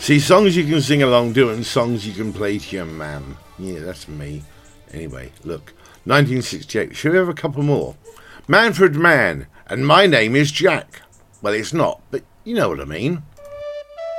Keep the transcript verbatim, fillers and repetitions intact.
See, songs you can sing along to and songs you can play to your man. Yeah, that's me. Anyway, look. nineteen sixty-eight. Shall we have a couple more? Manfred Mann. And my name is Jack. Well, it's not, but you know what I mean.